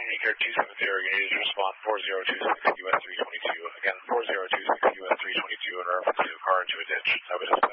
Unicare 270, you need to respond 4026 US 322. Again, 4026 US 322 in reference to a car into a ditch. Have a dispatch.